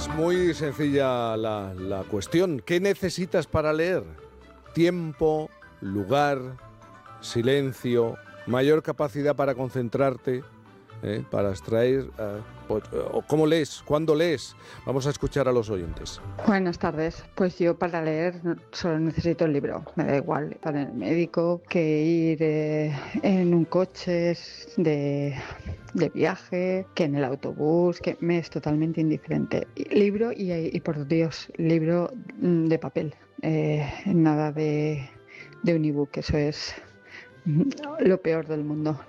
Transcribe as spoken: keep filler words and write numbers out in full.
Es muy sencilla la, la cuestión. ¿Qué necesitas para leer? Tiempo, lugar, silencio, mayor capacidad para concentrarte, ¿eh? para abstraer. Uh, pues, uh, ¿Cómo lees? ¿Cuándo lees? Vamos a escuchar a los oyentes. Buenas tardes. Pues yo para leer solo necesito el libro. Me da igual para el médico que ir eh, en un coche de, de viaje, que en el autobús, que me es totalmente indiferente. Libro y, y por Dios, libro de papel. Eh, nada de, de un ebook, eso es lo peor del mundo.